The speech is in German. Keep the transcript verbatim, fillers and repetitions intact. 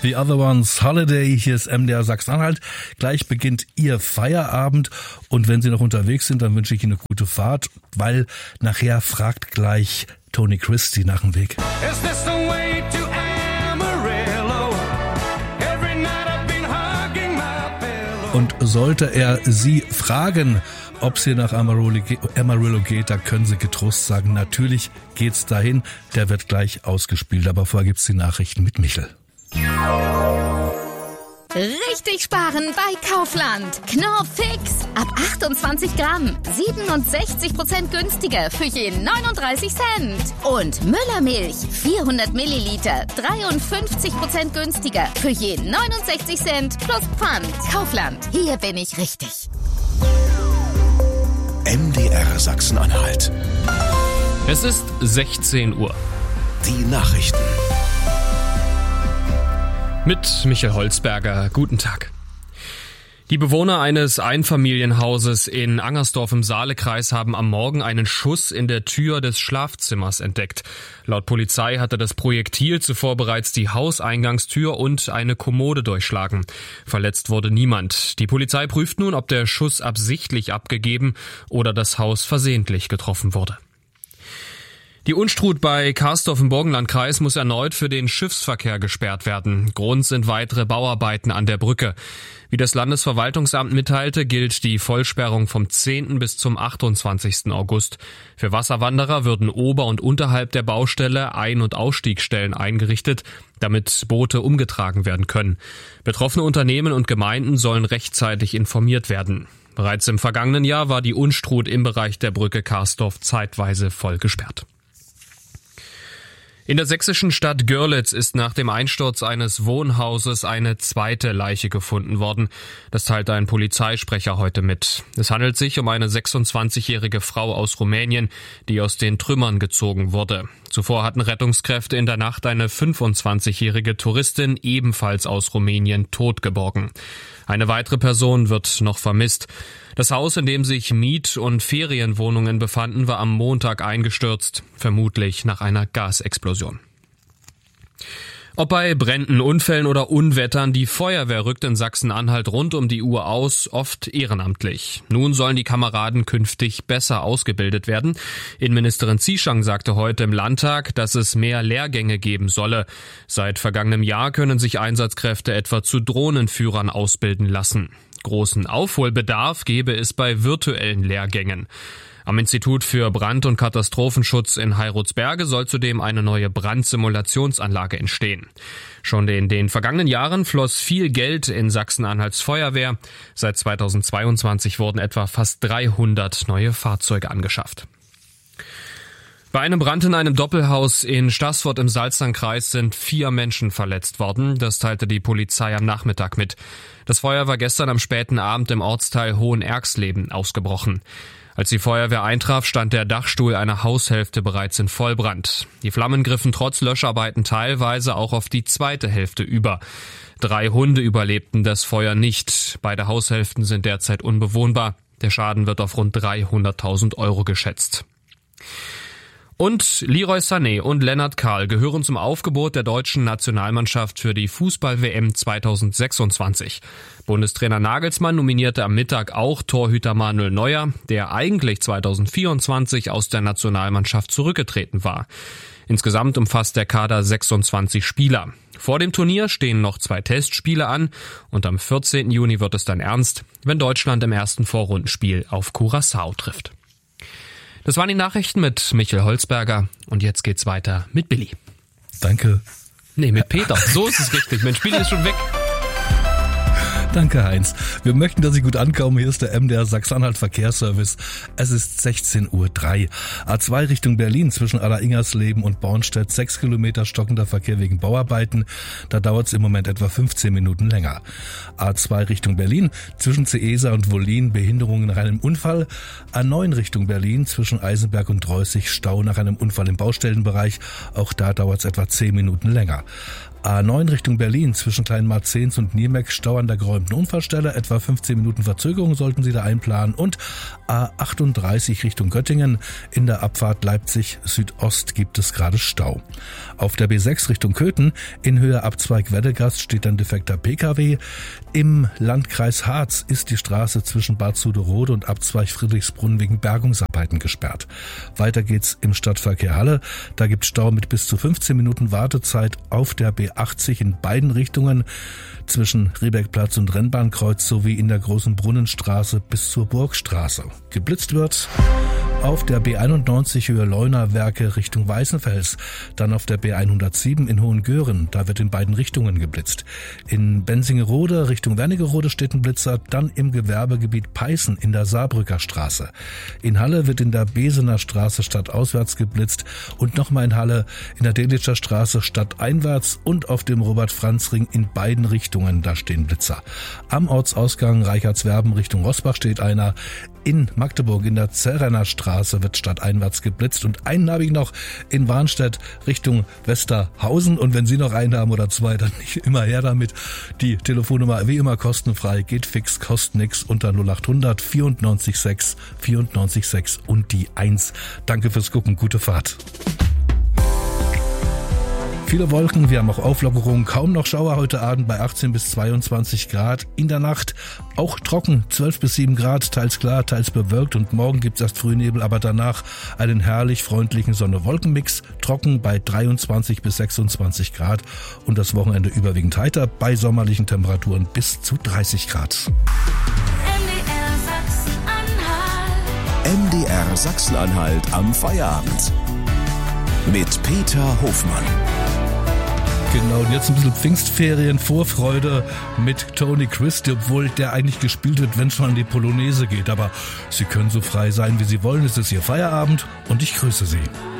The Other Ones, Holiday. Hier ist M D R Sachsen-Anhalt. Gleich beginnt Ihr Feierabend. Und wenn Sie noch unterwegs sind, dann wünsche ich Ihnen eine gute Fahrt, weil nachher fragt gleich Tony Christie nach dem Weg. Is this the way to Amarillo? Every night I've been hugging my pillow. Und sollte er Sie fragen, ob es hier nach Amarillo, Amarillo geht, da können Sie getrost sagen, natürlich geht's dahin. Der wird gleich ausgespielt, aber vorher gibt's die Nachrichten mit Michel. Richtig sparen bei Kaufland. Knorr Fix. Ab achtundzwanzig Gramm. siebenundsechzig Prozent günstiger für je neununddreißig Cent. Und Müllermilch. vierhundert Milliliter. dreiundfünfzig Prozent günstiger für je neunundsechzig Cent plus Pfand. Kaufland. Hier bin ich richtig. M D R Sachsen-Anhalt. Es ist sechzehn Uhr. Die Nachrichten. Mit Michael Holzberger. Guten Tag. Die Bewohner eines Einfamilienhauses in Angersdorf im Saalekreis haben am Morgen einen Schuss in der Tür des Schlafzimmers entdeckt. Laut Polizei hatte das Projektil zuvor bereits die Hauseingangstür und eine Kommode durchschlagen. Verletzt wurde niemand. Die Polizei prüft nun, ob der Schuss absichtlich abgegeben oder das Haus versehentlich getroffen wurde. Die Unstrut bei Karsdorf im Burgenlandkreis muss erneut für den Schiffsverkehr gesperrt werden. Grund sind weitere Bauarbeiten an der Brücke. Wie das Landesverwaltungsamt mitteilte, gilt die Vollsperrung vom zehnten bis zum achtundzwanzigsten August. Für Wasserwanderer würden ober- und unterhalb der Baustelle Ein- und Ausstiegsstellen eingerichtet, damit Boote umgetragen werden können. Betroffene Unternehmen und Gemeinden sollen rechtzeitig informiert werden. Bereits im vergangenen Jahr war die Unstrut im Bereich der Brücke Karsdorf zeitweise voll gesperrt. In der sächsischen Stadt Görlitz ist nach dem Einsturz eines Wohnhauses eine zweite Leiche gefunden worden. Das teilte ein Polizeisprecher heute mit. Es handelt sich um eine sechsundzwanzigjährige Frau aus Rumänien, die aus den Trümmern gezogen wurde. Zuvor hatten Rettungskräfte in der Nacht eine fünfundzwanzigjährige Touristin ebenfalls aus Rumänien tot geborgen. Eine weitere Person wird noch vermisst. Das Haus, in dem sich Miet- und Ferienwohnungen befanden, war am Montag eingestürzt, vermutlich nach einer Gasexplosion. Ob bei Bränden, Unfällen oder Unwettern, die Feuerwehr rückt in Sachsen-Anhalt rund um die Uhr aus, oft ehrenamtlich. Nun sollen die Kameraden künftig besser ausgebildet werden. Innenministerin Zieschang sagte heute im Landtag, dass es mehr Lehrgänge geben solle. Seit vergangenem Jahr können sich Einsatzkräfte etwa zu Drohnenführern ausbilden lassen. Großen Aufholbedarf gebe es bei virtuellen Lehrgängen. Am Institut für Brand- und Katastrophenschutz in Heirutsberge soll zudem eine neue Brandsimulationsanlage entstehen. Schon in den vergangenen Jahren floss viel Geld in Sachsen-Anhalts Feuerwehr. Seit zweitausendzweiundzwanzig wurden etwa fast dreihundert neue Fahrzeuge angeschafft. Bei einem Brand in einem Doppelhaus in Staßfurt im Salzlandkreis sind vier Menschen verletzt worden. Das teilte die Polizei am Nachmittag mit. Das Feuer war gestern am späten Abend im Ortsteil Hohenergsleben ausgebrochen. Als die Feuerwehr eintraf, stand der Dachstuhl einer Haushälfte bereits in Vollbrand. Die Flammen griffen trotz Löscharbeiten teilweise auch auf die zweite Hälfte über. Drei Hunde überlebten das Feuer nicht. Beide Haushälften sind derzeit unbewohnbar. Der Schaden wird auf rund dreihunderttausend Euro geschätzt. Und Leroy Sané und Lennart Kahl gehören zum Aufgebot der deutschen Nationalmannschaft für die Fußball-W M zweitausendsechsundzwanzig. Bundestrainer Nagelsmann nominierte am Mittag auch Torhüter Manuel Neuer, der eigentlich zweitausendvierundzwanzig aus der Nationalmannschaft zurückgetreten war. Insgesamt umfasst der Kader sechsundzwanzig Spieler. Vor dem Turnier stehen noch zwei Testspiele an und am vierzehnten Juni wird es dann ernst, wenn Deutschland im ersten Vorrundenspiel auf Curaçao trifft. Das waren die Nachrichten mit Michael Holzberger und jetzt geht's weiter mit Billy. Danke. Nee, mit Peter. So ist es richtig. Mein Spiel ist schon weg. Danke, Heinz. Wir möchten, dass Sie gut ankommen. Hier ist der M D R Sachsen-Anhalt Verkehrsservice. Es ist sechzehn Uhr drei. A zwei Richtung Berlin zwischen Aller-Ingersleben und Bornstedt. Sechs Kilometer stockender Verkehr wegen Bauarbeiten. Da dauert es im Moment etwa fünfzehn Minuten länger. A zwei Richtung Berlin zwischen Ceesa und Wollin. Behinderungen nach einem Unfall. A neun Richtung Berlin zwischen Eisenberg und Dreußig. Stau nach einem Unfall im Baustellenbereich. Auch da dauert es etwa zehn Minuten länger. A neun Richtung Berlin zwischen Kleinmarzens und Niemek Stau an der geräumten Unfallstelle. Etwa fünfzehn Minuten Verzögerung sollten Sie da einplanen. Und A achtunddreißig Richtung Göttingen. In der Abfahrt Leipzig Südost gibt es gerade Stau. Auf der B sechs Richtung Köthen in Höhe Abzweig Weddegast steht ein defekter P K W. Im Landkreis Harz ist die Straße zwischen Bad Suderode und Abzweig Friedrichsbrunn wegen Bergungsarbeiten gesperrt. Weiter geht's im Stadtverkehr Halle. Da gibt Stau mit bis zu fünfzehn Minuten Wartezeit auf der B achtzig in beiden Richtungen zwischen Riebeckplatz und Rennbahnkreuz sowie in der Großen Brunnenstraße bis zur Burgstraße. Geblitzt wird auf der B einundneunzig Höhe Leunawerke Richtung Weißenfels, dann auf der B hundertsieben in Hohengören, da wird in beiden Richtungen geblitzt. In Bensingerode Richtung Wernigerode steht ein Blitzer, dann im Gewerbegebiet Peißen in der Saarbrücker Straße. In Halle wird in der Besener Straße stadtauswärts geblitzt und nochmal in Halle in der Delitscher Straße stadteinwärts und auf dem Robert-Franz-Ring in beiden Richtungen, da stehen Blitzer. Am Ortsausgang Reichertswerben Richtung Rosbach steht einer. In Magdeburg in der Zerrenner Straße wird stadteinwärts geblitzt und einen habe ich noch in Warnstedt Richtung Westerhausen. Und wenn Sie noch einen haben oder zwei, dann nicht immer her damit. Die Telefonnummer wie immer kostenfrei, geht fix, kostet nix unter null acht hundert vierundneunzig sechs vierundneunzig sechs und die eins. Danke fürs Gucken, gute Fahrt. Viele Wolken, wir haben auch Auflockerungen, kaum noch Schauer heute Abend bei achtzehn bis zweiundzwanzig Grad. In der Nacht auch trocken, zwölf bis sieben Grad, teils klar, teils bewölkt und morgen gibt's erst Frühnebel, aber danach einen herrlich freundlichen Sonne-Wolken-Mix, trocken bei dreiundzwanzig bis sechsundzwanzig Grad und das Wochenende überwiegend heiter bei sommerlichen Temperaturen bis zu dreißig Grad. M D R Sachsen-Anhalt am Feierabend mit Peter Hofmann. Genau, und jetzt ein bisschen Pfingstferien, Vorfreude mit Tony Christie, obwohl der eigentlich gespielt wird, wenn es schon an die Polonaise geht. Aber Sie können so frei sein, wie Sie wollen. Es ist Ihr Feierabend und ich grüße Sie.